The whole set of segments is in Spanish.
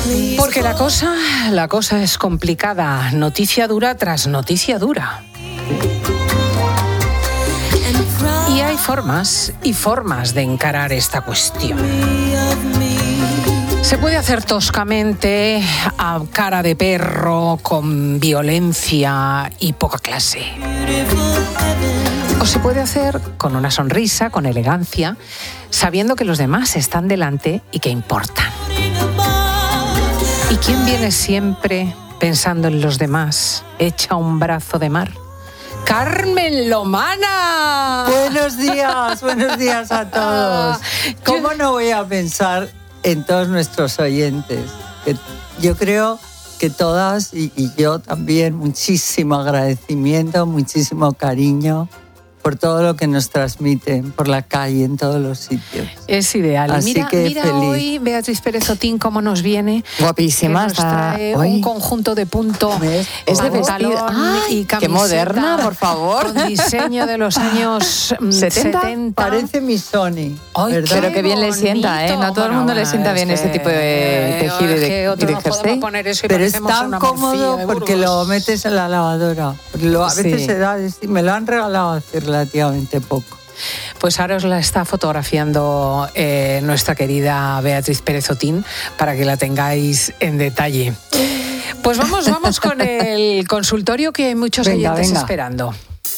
Porque la cosa es complicada, noticia dura tras noticia dura. Y hay formas y formas de encarar esta cuestión. Se puede hacer toscamente, a cara de perro, con violencia y poca clase. O se puede hacer con una sonrisa, con elegancia, sabiendo que los demás están delante y que importan. ¿Y quién viene siempre pensando en los demás? Echa un brazo de mar. ¡Kámen Lomana! Buenos días a todos. ¿Cómo no voy a pensar en todos nuestros oyentes? Yo creo que todas y yo también, muchísimo agradecimiento, muchísimo cariño por todo lo que nos transmiten por la calle, en todos los sitios. Es ideal. Así mira feliz. Hoy Beatriz Pérez Otín cómo nos viene. Guapísima. Nos trae un conjunto de punto. Es de pantalón y camiseta. Qué moderna, por favor. Con diseño de los años 70. Parece mi Sony. Ay, pero que bien le sienta, ¿eh? No a todo el mundo le sienta bien ese tipo de tejido y de jersey. Pero es tan cómodo porque lo metes en la lavadora. A veces se da, me lo han regalado hace relativamente poco. Pues ahora os la está fotografiando nuestra querida Beatriz Pérez Otín para que la tengáis en detalle. Pues vamos con el consultorio que hay muchos oyentes esperando.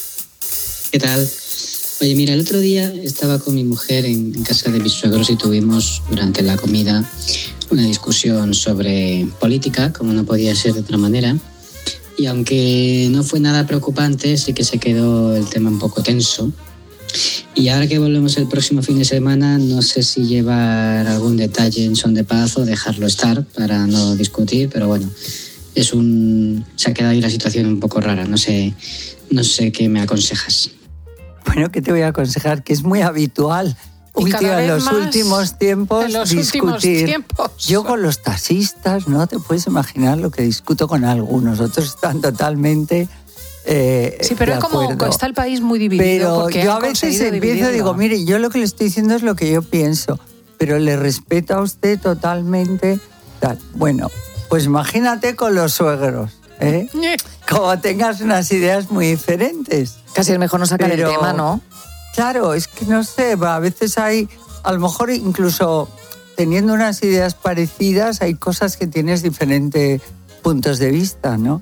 ¿Qué tal? Oye, mira, el otro día estaba con mi mujer en casa de mis suegros y tuvimos durante la comida una discusión sobre política, como no podía ser de otra manera. Y aunque no fue nada preocupante, sí que se quedó el tema un poco tenso. Y ahora que volvemos el próximo fin de semana, no sé si llevar algún detalle en son de paz o dejarlo estar para no discutir, pero bueno, se ha quedado ahí la situación un poco rara. No sé qué me aconsejas. Bueno, ¿qué te voy a aconsejar? Que es muy habitual en los últimos tiempos discutir. Yo con los taxistas, no te puedes imaginar lo que discuto con algunos. Otros están totalmente sí, pero es como está el país muy dividido. Pero yo a veces empiezo y digo, mire, yo lo que le estoy diciendo es lo que yo pienso, pero le respeto a usted totalmente. Tal. Bueno, pues imagínate con los suegros, ¿eh? Como tengas unas ideas muy diferentes. Casi es mejor no sacar el tema, ¿no? Claro, es que no sé, a veces hay, a lo mejor incluso teniendo unas ideas parecidas, hay cosas que tienes diferentes puntos de vista, ¿no?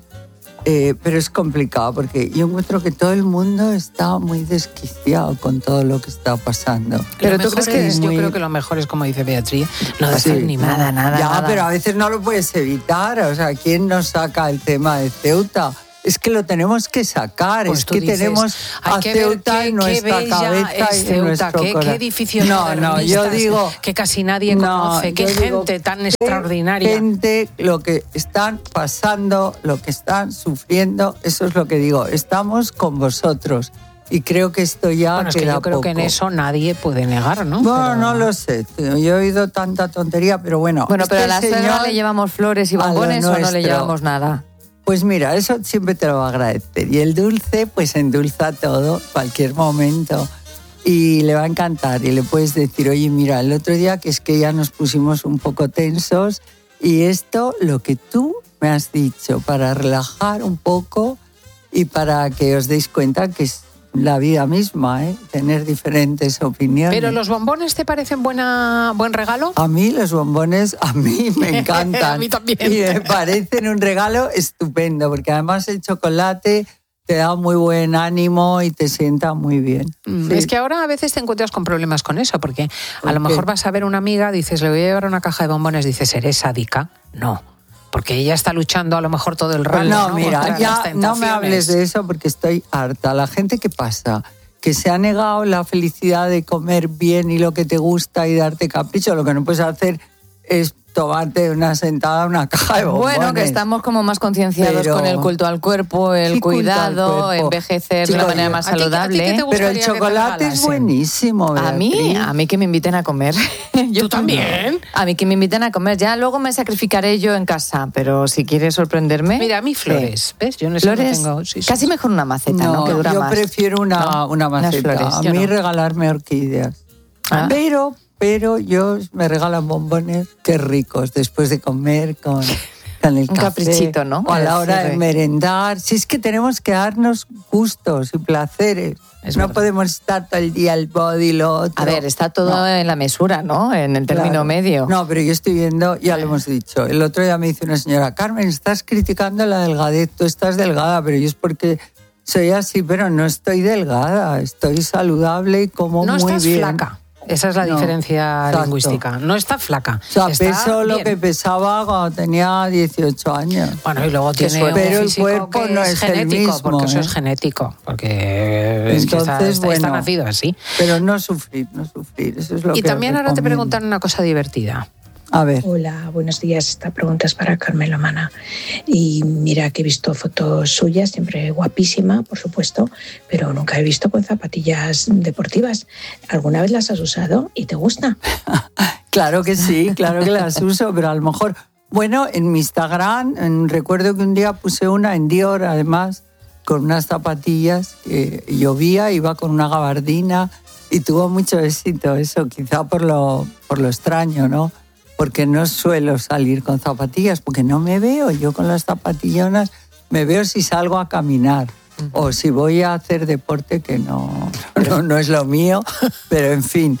Pero es complicado porque yo encuentro que todo el mundo está muy desquiciado con todo lo que está pasando. Pero tú crees que yo creo que lo mejor es, como dice Beatriz, no decir ni nada. Ya, pero a veces no lo puedes evitar. O sea, ¿quién nos saca el tema de Ceuta? Es que lo tenemos que sacar, pues es que dices, tenemos a Ceuta en nuestra cabeza y en nuestro corazón. Qué edificio yo digo que casi nadie conoce, qué gente tan extraordinaria. Gente, lo que están pasando, lo que están sufriendo, eso es lo que digo, estamos con vosotros. Y creo que esto ya bueno, es que yo creo poco. Que en eso nadie puede negar, ¿no? Bueno, no lo sé. Yo he oído tanta tontería, pero bueno. Bueno, pero a la suegra le llevamos flores y bombones o no le llevamos nada. Pues mira, eso siempre te lo va a agradecer. Y el dulce, pues endulza todo, cualquier momento. Y le va a encantar. Y le puedes decir, oye, mira, el otro día que es que ya nos pusimos un poco tensos y esto, lo que tú me has dicho, para relajar un poco y para que os deis cuenta que es la vida misma, tener diferentes opiniones. ¿Pero los bombones te parecen buen regalo? A mí los bombones, a mí me encantan. A mí también. Y me parecen un regalo estupendo, porque además el chocolate te da muy buen ánimo y te sienta muy bien. Sí. Es que ahora a veces te encuentras con problemas con eso, porque a lo mejor vas a ver una amiga, dices, le voy a llevar una caja de bombones, dices, ¿eres sádica? No. Porque ella está luchando a lo mejor todo el rato. No, mira, ya no me hables de eso porque estoy harta. La gente que pasa, que se ha negado la felicidad de comer bien y lo que te gusta y darte capricho, lo que no puedes hacer es tomarte una sentada, una caja de bombones. Bueno, que estamos como más concienciados con el culto al cuerpo, el cuidado, envejecer de una manera más saludable. Pero el chocolate es buenísimo, Beatriz. A mí que me inviten a comer. ¿Tú también? A mí que me inviten a comer. Ya luego me sacrificaré yo en casa, pero si quieres sorprenderme... Mira, a mí flores, ¿ves? Yo no flores, tengo... casi mejor una maceta, ¿no? Yo prefiero una maceta. A mí regalarme orquídeas. Pero pero me regalan bombones, qué ricos, después de comer con el un café. caprichito, ¿no? O a la hora de merendar. Si es que tenemos que darnos gustos y placeres. No podemos estar todo el día el body, lo otro. A ver, está todo en la mesura, ¿no? En el término medio. No, pero yo estoy viendo, ya lo hemos dicho. El otro día me dice una señora, Carmen, estás criticando la delgadez, tú estás delgada, pero yo es porque soy así, pero no estoy delgada, estoy saludable y como muy bien. No estás flaca. Esa es la diferencia lingüística. No está flaca. O sea, está peso bien. lo que pesaba cuando tenía 18 años. Bueno, y luego tiene pero un el cuerpo que no es es genético, el mismo, porque eso es genético, porque entonces, está nacido así. Pero no sufrir, eso es lo que Y también ahora te recomiendo. preguntan una cosa divertida. A ver. Hola, buenos días. Esta pregunta es para Carmen Lomana. Y mira que he visto fotos suyas, siempre guapísima, por supuesto, pero nunca he visto con zapatillas deportivas. ¿Alguna vez las has usado y te gusta? Claro que sí, claro que las uso, pero a lo mejor... Bueno, en mi Instagram, recuerdo que un día puse una en Dior, además, con unas zapatillas que llovía, iba con una gabardina y tuvo mucho éxito eso, quizá por lo extraño, ¿no? Porque no suelo salir con zapatillas, porque no me veo. Yo con las zapatillonas me veo si salgo a caminar o si voy a hacer deporte, que no es lo mío, pero en fin,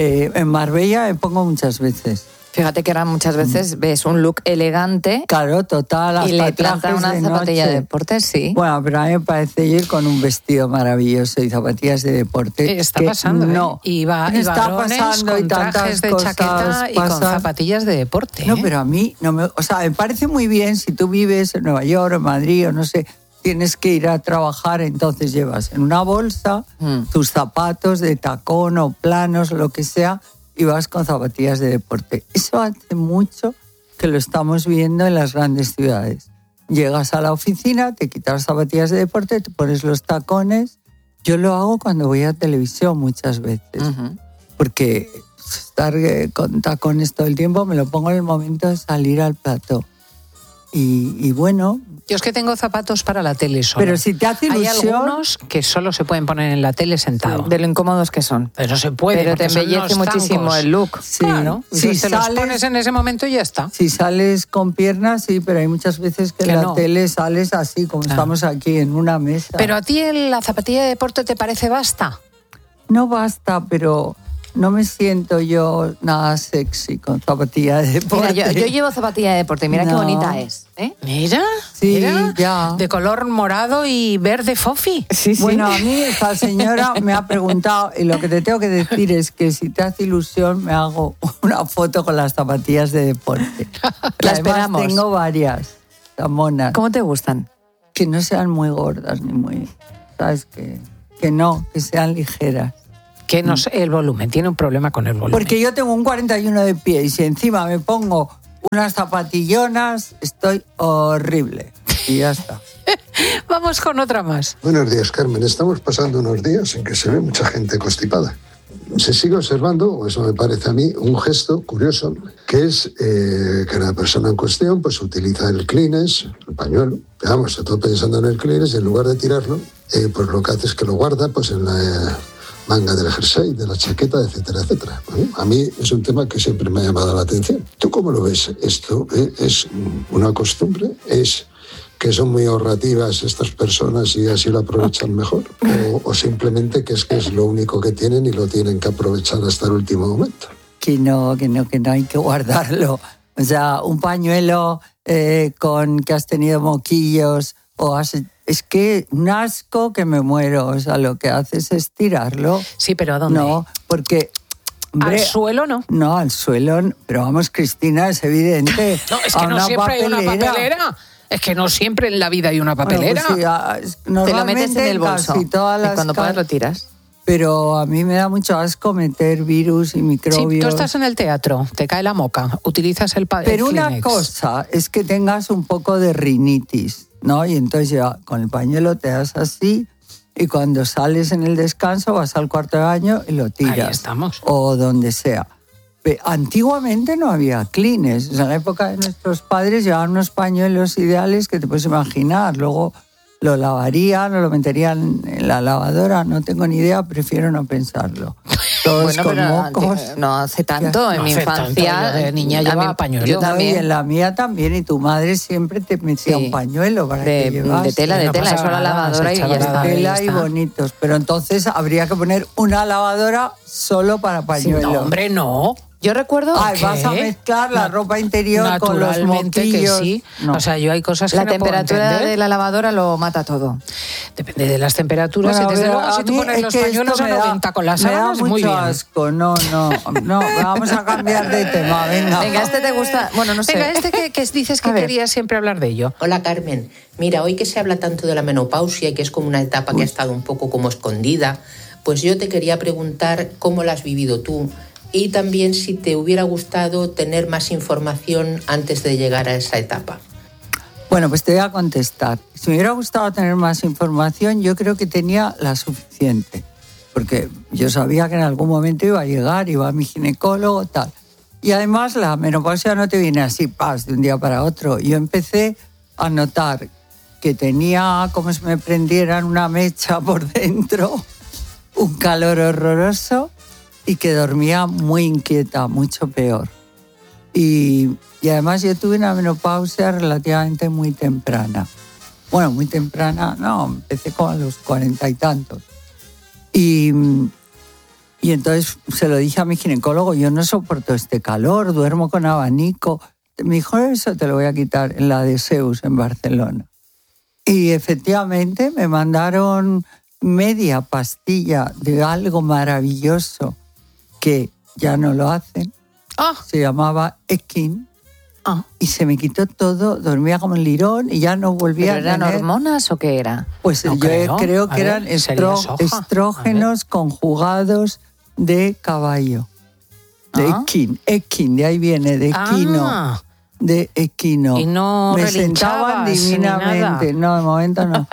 en Marbella me pongo muchas veces. Fíjate que ahora muchas veces ves un look elegante. Claro, total. Y le plantan una zapatilla de deporte, sí. Bueno, pero a mí me parece ir con un vestido maravilloso y zapatillas de deporte. Está pasando, no. Y varones pasando con trajes de chaqueta y con zapatillas de deporte. No, pero a mí no me... O sea, me parece muy bien si tú vives en Nueva York o en Madrid o no sé, tienes que ir a trabajar, entonces llevas en una bolsa tus zapatos de tacón o planos o lo que sea, y vas con zapatillas de deporte. Eso hace mucho que lo estamos viendo en las grandes ciudades. Llegas a la oficina, te quitas las zapatillas de deporte, te pones los tacones. Yo lo hago cuando voy a televisión muchas veces, porque estar con tacones todo el tiempo me lo pongo en el momento de salir al plató. Y bueno... Yo es que tengo zapatos para la tele solo. Pero si te hace ilusión... Hay algunos que solo se pueden poner en la tele sentado. De lo incómodos que son. Pero no se puede. Pero te embellece muchísimo el look. Sí, claro. Si te los pones en ese momento y ya está. Si sales con piernas, sí, pero hay muchas veces que en la tele sales así, como estamos aquí en una mesa. ¿Pero a ti la zapatilla de deporte te parece basta? No basta, pero... No me siento yo nada sexy con zapatilla de deporte. Mira, yo llevo zapatilla de deporte, mira qué bonita es. Mira, sí, mira, ya. De color morado y verde fofi. Sí, sí. Bueno, a mí esta señora me ha preguntado, y lo que te tengo que decir es que si te hace ilusión me hago una foto con las zapatillas de deporte. La esperamos. Tengo varias, tan monas. ¿Cómo te gustan? Que no sean muy gordas ni muy... ¿Sabes? Que sean ligeras. Que no sé, el volumen, tiene un problema con el volumen. Porque yo tengo un 41 de pie y si encima me pongo unas zapatillonas, estoy horrible. Y ya está. Vamos con otra más. Buenos días, Carmen. Estamos pasando unos días en que se ve mucha gente constipada. Se sigue observando, o eso me parece a mí, un gesto curioso, que es que la persona en cuestión pues utiliza el Kleenex, el pañuelo. Vamos, estoy pensando en el Kleenex y en lugar de tirarlo, pues lo que hace es que lo guarda pues en la manga del jersey, de la chaqueta, etcétera, etcétera. A mí es un tema que siempre me ha llamado la atención. ¿Tú cómo lo ves? ¿Esto es una costumbre? ¿Es que son muy ahorrativas estas personas y así lo aprovechan mejor? ¿O simplemente que es lo único que tienen y lo tienen que aprovechar hasta el último momento? Que no hay que guardarlo. O sea, un pañuelo con que has tenido moquillos es que un asco que me muero. O sea, lo que haces es tirarlo. Sí, pero ¿a dónde? No, porque... Hombre, ¿al suelo no? No, al suelo. Pero vamos, Cristina, es evidente. No, es que no siempre hay una papelera. Es que no siempre en la vida hay una papelera. Bueno, pues sí, te lo metes en el bolso y cuando puedas lo tiras. Pero a mí me da mucho asco meter virus y microbios. Sí, tú estás en el teatro, te cae la moca, utilizas el Pero el una Kleenex. cosa es que tengas un poco de rinitis, ¿no? Y entonces ya con el pañuelo te das así y cuando sales en el descanso vas al cuarto de baño y lo tiras. Ahí estamos. O donde sea. Antiguamente no había Kleenex. O sea, en la época de nuestros padres llevaban unos pañuelos ideales que te puedes imaginar. Luego lo lavarían o lo meterían en la lavadora. No tengo ni idea, prefiero no pensarlo. todos con mocos. No hace tanto, en mi infancia. De niña llevaba pañuelo. Yo también. Y en la mía también, y tu madre siempre te metía un pañuelo para que llevas. De tela, eso a la lavadora y ya está. De tela y bonitos, pero entonces habría que poner una lavadora solo para pañuelo. No, hombre, no. Yo recuerdo que vas a mezclar la ropa interior con los moquillos. Que sí. No. O sea, yo hay cosas que la no temperatura puedo entender. de la lavadora lo mata todo. Depende de las temperaturas. Bueno, y desde luego, si a tú mí pones es los que pañuelos esto a 90 con las sábanas, muy bien. Me da mucho asco. No, vamos a cambiar de tema, venga. Venga, este te gusta. Bueno, no sé. Venga, que dices que querías siempre hablar de ello. Hola, Carmen. Mira, hoy que se habla tanto de la menopausia y que es como una etapa que ha estado un poco como escondida, pues yo te quería preguntar cómo la has vivido tú y también si te hubiera gustado tener más información antes de llegar a esa etapa. Bueno, pues te voy a contestar. Si me hubiera gustado tener más información, yo creo que tenía la suficiente, porque yo sabía que en algún momento iba a llegar, iba a mi ginecólogo, tal. Y además la menopausia no te viene así, de un día para otro. Yo empecé a notar que tenía como si me prendieran una mecha por dentro, un calor horroroso, y que dormía muy inquieta, mucho peor. Y además yo tuve una menopausia relativamente muy temprana. Bueno, muy temprana, no, empecé como a los 40 y tantos. Y entonces se lo dije a mi ginecólogo, yo no soporto este calor, duermo con abanico. Me dijo, eso te lo voy a quitar en la de Zeus, en Barcelona. Y efectivamente me mandaron media pastilla de algo maravilloso que ya no lo hacen. Se llamaba Ekin. Y se me quitó todo, dormía como un lirón y ya no volvía a tener... ¿Eran hormonas o qué era? Pues no yo creo que eran estrógenos conjugados de caballo. De Ekin, de ahí viene, de equino. De equino. Y no me sentaban divinamente. No, de momento no.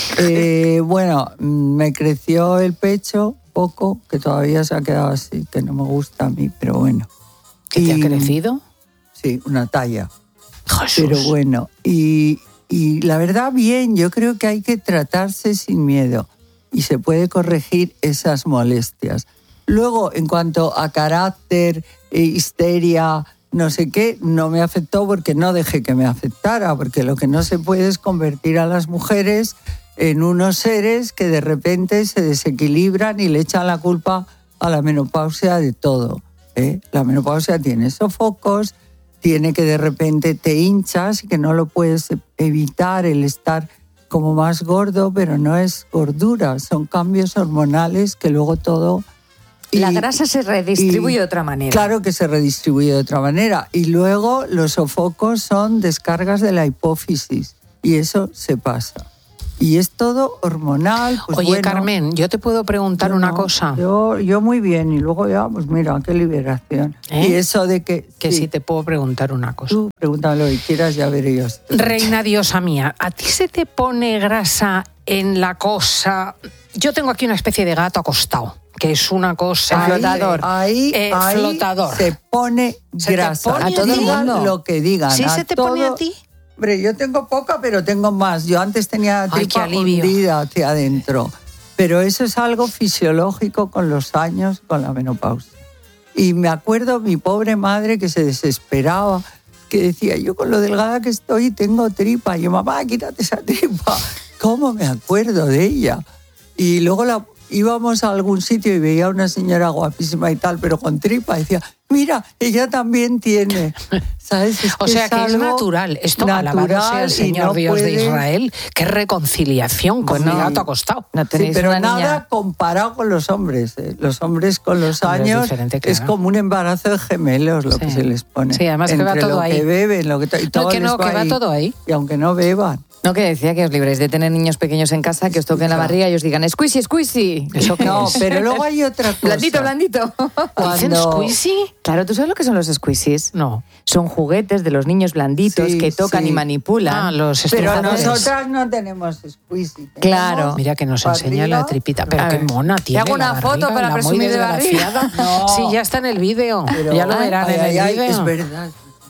Bueno, me creció el pecho poco, que todavía se ha quedado así, que no me gusta a mí, pero bueno. ¿Qué te ha crecido? Sí, una talla. Jesús. Pero bueno, y la verdad, bien, yo creo que hay que tratarse sin miedo y se puede corregir esas molestias. Luego, en cuanto a carácter, histeria, no sé qué, no me afectó porque no dejé que me afectara, porque lo que no se puede es convertir a las mujeres en unos seres que de repente se desequilibran y le echan la culpa a la menopausia de todo. La menopausia tiene sofocos, tiene que de repente te hinchas y que no lo puedes evitar el estar como más gordo, pero no es gordura, son cambios hormonales que luego todo... La grasa se redistribuye de otra manera. Claro que se redistribuye de otra manera. Y luego los sofocos son descargas de la hipófisis y eso se pasa. Y es todo hormonal. Pues oye, bueno, Carmen, yo te puedo preguntar una cosa. Yo muy bien, y luego ya, pues mira, qué liberación. Y eso de que... Que sí te puedo preguntar una cosa. Tú pregúntame lo que quieras, ya veré yo. Reina diosa mía, ¿a ti se te pone grasa en la cosa? Yo tengo aquí una especie de gato acostado, que es una cosa... Flotador. Ahí flotador. Se pone grasa. Pone a todo el mundo lo que digan. ¿Sí se te pone a ti? Hombre, yo tengo poca, pero tengo más. Yo antes tenía tripa hundida hacia adentro. Pero eso es algo fisiológico con los años, con la menopausia. Y me acuerdo mi pobre madre que se desesperaba, que decía, yo con lo delgada que estoy tengo tripa. Y yo, mamá, quítate esa tripa. ¿Cómo me acuerdo de ella? Y luego íbamos a algún sitio y veía a una señora guapísima y tal, pero con tripa. Y decía, mira, ella también tiene. ¿Sabes? O sea que es natural. Esto, alabado sea el Señor Dios de Israel. Qué reconciliación con mi gato acostado. No sí, pero nada comparado con los hombres. Los hombres con los años es como un embarazo de gemelos lo que se les pone. Sí, además que va todo ahí. Que beben, lo que y todo que va todo ahí. Y aunque no beban. No, que decía que os libréis de tener niños pequeños en casa, que os toquen la barriga y os digan squishy, squishy. ¿Eso qué es? Pero luego hay otra cosa. Blandito, blandito. ¿Dicen squishy? Claro, ¿tú sabes lo que son los squishies? No. Son juguetes de los niños blanditos que tocan y manipulan. Pero nosotras no tenemos squishy. Claro. Mira que nos enseña la tripita. Pero qué mona tiene. Te hago una foto para presumir de barriga. No. Sí, ya está en el vídeo. Ya lo verán en el vídeo. Es verdad.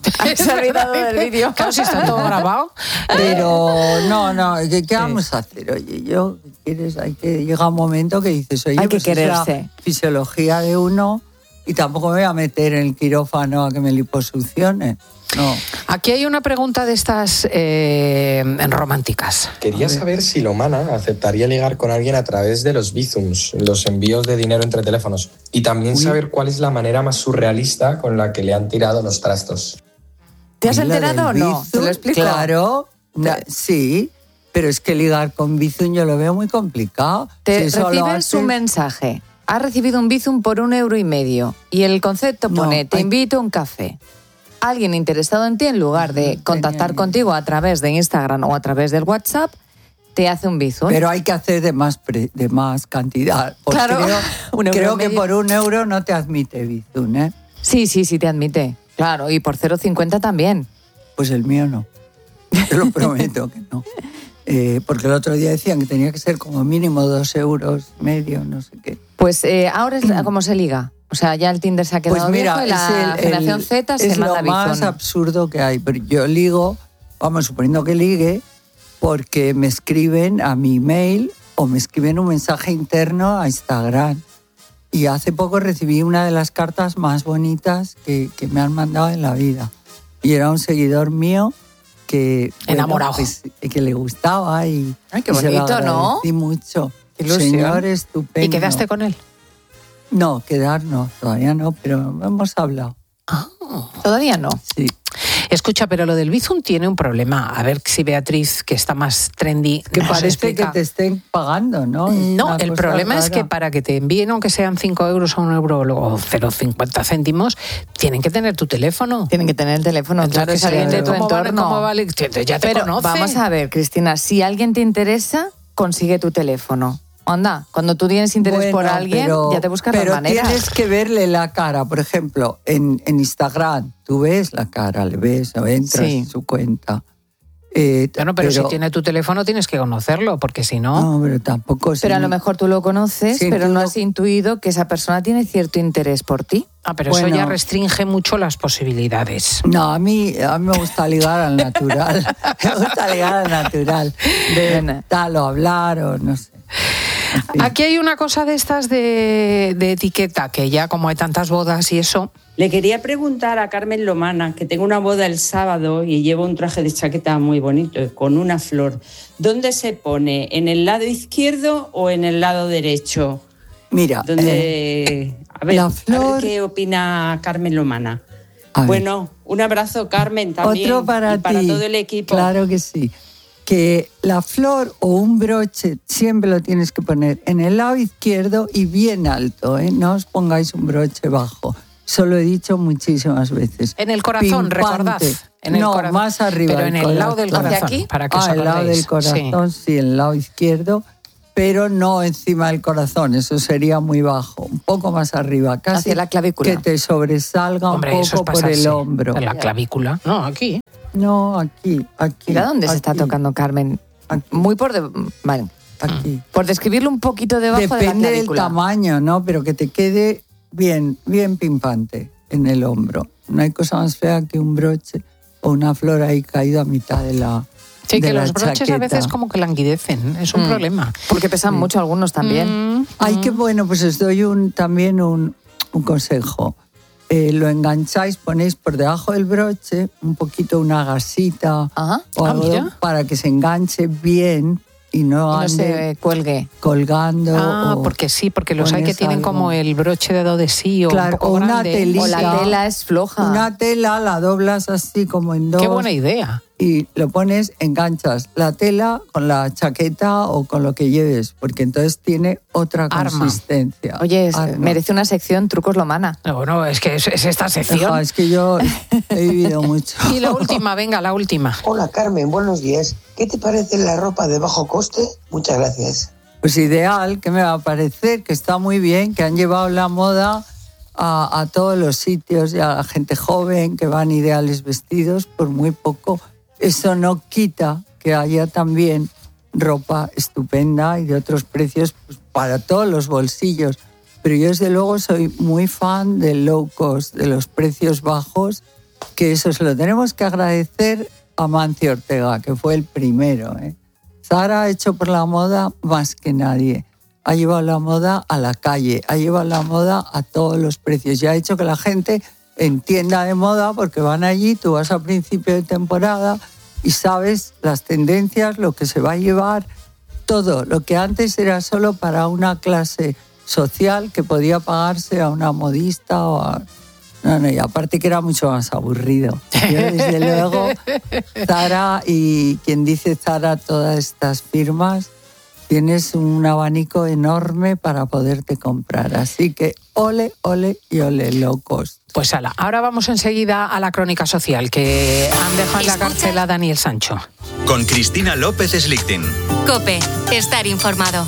Se ha olvidado del vídeo. Claro, si está todo grabado. Pero no, ¿qué vamos a hacer? Oye, llega un momento que dices, oye, hay que pues quererse. Es la fisiología de uno y tampoco me voy a meter en el quirófano a que me liposuccione. No. Aquí hay una pregunta de estas románticas. Quería saber si Lomana aceptaría ligar con alguien a través de los bizums, los envíos de dinero entre teléfonos. Y también saber cuál es la manera más surrealista con la que le han tirado los trastos. ¿Te has enterado o no? ¿Te lo explico? Claro, sí, pero es que ligar con bizum yo lo veo muy complicado. Recibes un mensaje. Has recibido un bizum por 1,5 € y el concepto pone, te invito a un café. Alguien interesado en ti, en lugar de contactar contigo a través de Instagram o a través del WhatsApp, te hace un bizum. Pero hay que hacer de más cantidad. Claro, creo que por 1 € no te admite bizum, ¿eh? Sí, te admite. Claro, y por 0,50 también. Pues el mío no. Te lo prometo que no. Porque el otro día decían que tenía que ser como mínimo 2,5 €, no sé qué. Pues ahora es como se liga. O sea, ya el Tinder se ha quedado viejo y la generación Z se manda bizum. Es lo más absurdo que hay. Pero yo ligo, vamos, suponiendo que ligue, porque me escriben a mi email o me escriben un mensaje interno a Instagram. Y hace poco recibí una de las cartas más bonitas que me han mandado en la vida. Y era un seguidor mío que... Enamorado. Pues, que le gustaba y... Ay, qué bonito, ¿no? Y mucho. Ilusión. Señor estupendo. ¿Y quedaste con él? No, todavía no, pero hemos hablado. ¿Todavía no? Sí. Escucha, pero lo del bizum tiene un problema. A ver si Beatriz, que está más trendy, que parece que te estén pagando, ¿no? No, el problema es que para que te envíen, aunque sean 5 € o 1 € o 0,50 céntimos, tienen que tener tu teléfono. Tienen que tener el teléfono, claro, es alguien de tu entorno. ¿Cómo vale? Ya te conoce. Vamos a ver, Cristina, si alguien te interesa, consigue tu teléfono. Anda, cuando tú tienes interés por alguien, ya te buscas las maneras. Pero tienes que verle la cara. Por ejemplo, en Instagram, tú ves la cara, le ves o entras en su cuenta. Bueno, pero si tiene tu teléfono tienes que conocerlo, porque si no... No, pero tampoco... Pero a lo mejor tú lo conoces, pero no has intuido que esa persona tiene cierto interés por ti. Pero eso ya restringe mucho las posibilidades. No, a mí me gusta ligar al natural. Me gusta ligar al natural. De tal o hablar o no sé. Aquí hay una cosa de estas de etiqueta, que ya como hay tantas bodas y eso... Le quería preguntar a Carmen Lomana, que tengo una boda el sábado y llevo un traje de chaqueta muy bonito, con una flor. ¿Dónde se pone? ¿En el lado izquierdo o en el lado derecho? Mira, a ver qué opina Carmen Lomana. Bueno, un abrazo, Carmen, también. Otro para para ti. Todo el equipo. Claro que sí. Que la flor o un broche siempre lo tienes que poner en el lado izquierdo y bien alto, ¿eh? No os pongáis un broche bajo. Eso lo he dicho muchísimas veces. En el corazón, recordad. En el corazón. Más arriba. Pero en el lado del corazón. ¿Hacia aquí? Para que os el lado del corazón, sí, el lado izquierdo, pero no encima del corazón, eso sería muy bajo. Un poco más arriba, casi hacia la clavícula. Que te sobresalga un poco por el hombro. En la clavícula. No, aquí. No, aquí. Mira dónde se está tocando, Carmen. Aquí. Muy vale. Aquí. Por describirlo un poquito debajo de la clavícula. Depende del tamaño, ¿no? Pero que te quede bien pimpante en el hombro. No hay cosa más fea que un broche o una flor ahí caído a mitad de la Sí, que los broches chaqueta. A veces como que languidecen, es un problema. Porque pesan mucho algunos también. Ay, qué bueno, pues os doy también un consejo. Lo engancháis, ponéis por debajo del broche un poquito una gasita o algo para que se enganche bien y no se cuelgue colgando. Porque sí, porque los hay que tienen como el broche de adhesí o claro, un poco una grande. telita, o la tela es floja. Una tela la doblas así como en dos. Qué buena idea. Y lo pones, enganchas la tela con la chaqueta o con lo que lleves, porque entonces tiene otra consistencia. Oye, merece una sección Trucos Lomana. No, es que es esta sección. Es que yo he vivido mucho. Y la última, venga, la última. Hola Carmen, buenos días. ¿Qué te parece la ropa de bajo coste? Muchas gracias. Pues ideal, ¿qué me va a parecer? Que está muy bien, que han llevado la moda a todos los sitios y a la gente joven que van ideales vestidos por muy poco. Eso no quita que haya también ropa estupenda y de otros precios pues, para todos los bolsillos. Pero yo desde luego soy muy fan del low cost, de los precios bajos que eso se lo tenemos que agradecer a Mancio Ortega, que fue el primero. Zara ha hecho por la moda más que nadie. Ha llevado la moda a la calle, ha llevado la moda a todos los precios y ha hecho que la gente entienda de moda porque van allí, tú vas a principio de temporada y sabes las tendencias, lo que se va a llevar, todo. Lo que antes era solo para una clase social que podía pagarse a una modista o a... No, y aparte que era mucho más aburrido. Yo, desde luego, Zara y quien dice Zara, todas estas firmas, tienes un abanico enorme para poderte comprar. Así que ole, ole y ole, low cost. Pues ala, ahora vamos enseguida a la crónica social, que han dejado en la cárcel a Daniel Sancho. Con Cristina López Slichting. COPE, estar informado.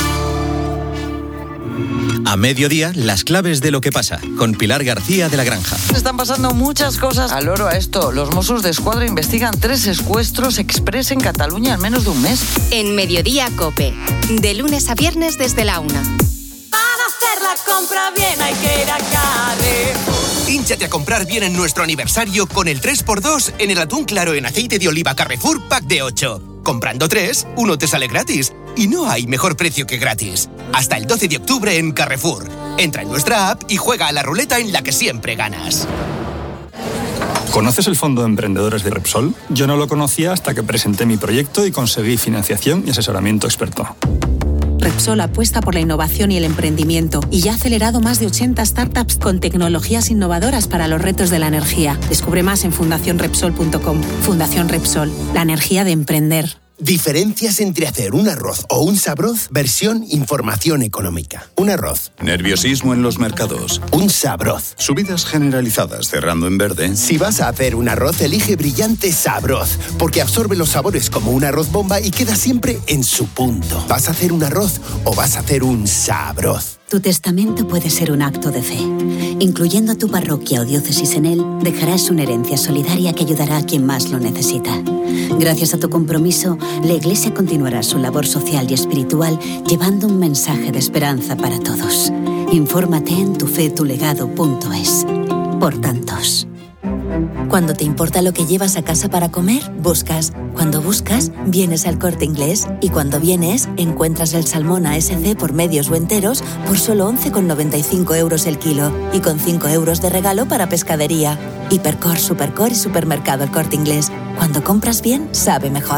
A mediodía, las claves de lo que pasa, con Pilar García de la Granja. Están pasando muchas cosas. Al oro a esto, los Mossos d'Esquadra investigan 3 secuestros express en Cataluña en menos de un mes. En Mediodía COPE, de lunes a viernes desde la 1. Para hacer la compra bien hay que ir a Carrefour. Hínchate a comprar bien en nuestro aniversario con el 3x2 en el atún claro en aceite de oliva Carrefour Pack de 8. Comprando 3, 1 te sale gratis. Y no hay mejor precio que gratis. Hasta el 12 de octubre en Carrefour. Entra en nuestra app y juega a la ruleta en la que siempre ganas. ¿Conoces el Fondo de Emprendedores de Repsol? Yo no lo conocía hasta que presenté mi proyecto y conseguí financiación y asesoramiento experto. Repsol apuesta por la innovación y el emprendimiento y ya ha acelerado más de 80 startups con tecnologías innovadoras para los retos de la energía. Descubre más en fundacionrepsol.com. Fundación Repsol, la energía de emprender. Diferencias entre hacer un arroz o un sabroz, versión información económica. Un arroz. Nerviosismo en los mercados. Un sabroz. Subidas generalizadas cerrando en verde. Si vas a hacer un arroz, elige Brillante Sabroz, porque absorbe los sabores como un arroz bomba y queda siempre en su punto. ¿Vas a hacer un arroz o vas a hacer un sabroz? Tu testamento puede ser un acto de fe. Incluyendo tu parroquia o diócesis en él, dejarás una herencia solidaria que ayudará a quien más lo necesita. Gracias a tu compromiso, la Iglesia continuará su labor social y espiritual llevando un mensaje de esperanza para todos. Infórmate en tufetulegado.es. Por tantos. Cuando te importa lo que llevas a casa para comer, buscas. Cuando buscas, vienes al Corte Inglés. Y cuando vienes, encuentras el salmón ASC por medios o enteros por solo 11,95 euros el kilo. Y con 5 euros de regalo para pescadería. Hipercor, Supercor y Supermercado El Corte Inglés. Cuando compras bien, sabe mejor.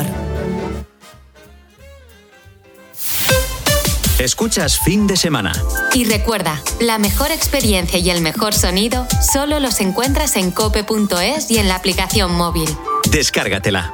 Escuchas Fin de Semana. Y recuerda, la mejor experiencia y el mejor sonido solo los encuentras en cope.es y en la aplicación móvil. Descárgatela.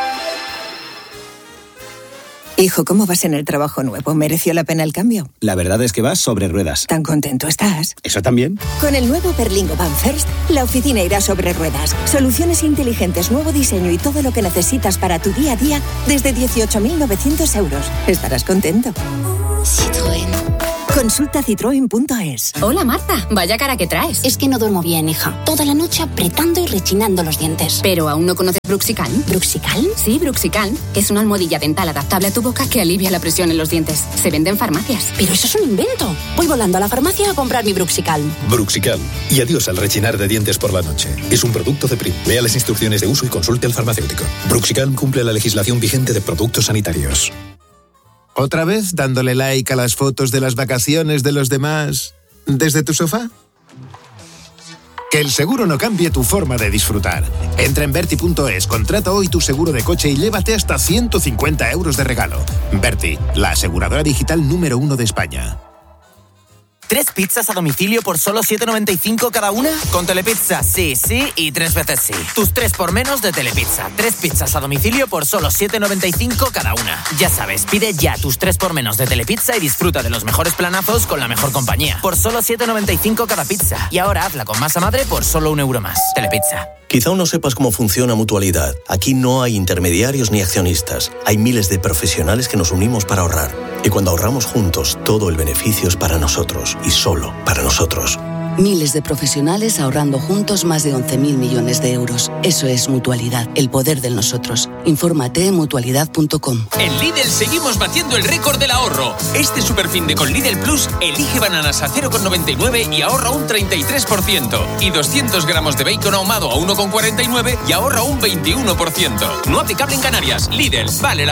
Hijo, ¿cómo vas en el trabajo nuevo? ¿Mereció la pena el cambio? La verdad es que vas sobre ruedas. ¿Tan contento estás? ¿Eso también? Con el nuevo Berlingo Van First, la oficina irá sobre ruedas. Soluciones inteligentes, nuevo diseño y todo lo que necesitas para tu día a día desde 18.900 euros. Estarás contento. Citroën. Consulta citroen.es. Hola Marta, vaya cara que traes. Es que no duermo bien, hija. Toda la noche apretando y rechinando los dientes. ¿Pero aún no conoces Bruxicalm? ¿Bruxicalm? Sí, Bruxicalm, que es una almohadilla dental adaptable a tu boca que alivia la presión en los dientes. Se vende en farmacias. Pero eso es un invento. Voy volando a la farmacia a comprar mi Bruxicalm. Bruxicalm. Y adiós al rechinar de dientes por la noche. Es un producto de Prim. Lea las instrucciones de uso y consulte al farmacéutico. Bruxicalm cumple la legislación vigente de productos sanitarios. ¿Otra vez dándole like a las fotos de las vacaciones de los demás desde tu sofá? Que el seguro no cambie tu forma de disfrutar. Entra en Verti.es, contrata hoy tu seguro de coche y llévate hasta 150 euros de regalo. Verti, la aseguradora digital número 1 de España. 3 pizzas a domicilio por solo 7,95 cada una. Con Telepizza, sí, sí y 3 veces sí. Tus 3 por menos de Telepizza. 3 pizzas a domicilio por solo 7,95 cada una. Ya sabes, pide ya tus 3 por menos de Telepizza y disfruta de los mejores planazos con la mejor compañía. Por solo 7,95 cada pizza. Y ahora hazla con masa madre por solo €1 más. Telepizza. Quizá aún no sepas cómo funciona Mutualidad. Aquí no hay intermediarios ni accionistas. Hay miles de profesionales que nos unimos para ahorrar. Y cuando ahorramos juntos, todo el beneficio es para nosotros y solo para nosotros. Miles de profesionales ahorrando juntos más de 11.000 millones de euros. Eso es Mutualidad, el poder de nosotros. Infórmate en mutualidad.com. En Lidl seguimos batiendo el récord del ahorro. Este superfinde con Lidl Plus elige bananas a 0,99 y ahorra un 33%. Y 200 gramos de bacon ahumado a 1,49 y ahorra un 21%. No aplicable en Canarias. Lidl, vale la